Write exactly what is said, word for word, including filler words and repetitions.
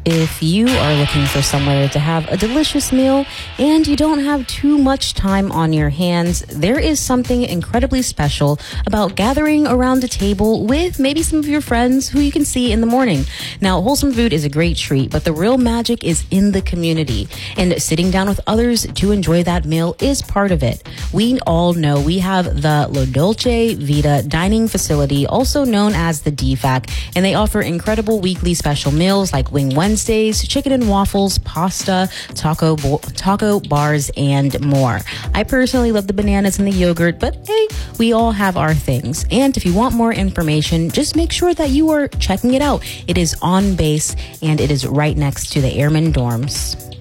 If you are looking for somewhere to have a delicious meal and you don't have too much time on your hands, there is something incredibly special about gathering around a table with maybe some of your friends who you can see in the morning. Now, wholesome food is a great treat, but the real magic is in the community. And sitting down with others to enjoy that meal is part of it. We all know we have the La Dolce Vita dining facility, also known as the D FAC, and they offer incredible weekly special meals like Wing Wednesdays, chicken and waffles, pasta, taco bo- taco bars, and more. I personally love the bananas and the yogurt, but hey, we all have our things. And if you want more information, just make sure that you are checking it out. It is on base, and it is right next to the Airman dorms.